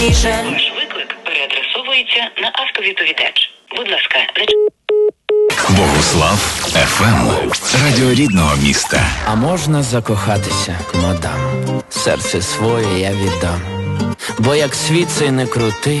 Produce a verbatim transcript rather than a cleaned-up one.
Ваш виклик переадресовується на автовідповідач. Будь ласка, не... Богуслав еф ем. Радіо рідного міста. А можна закохатися, мадам? Серце своє я віддам. Бо як світ цей не крутий,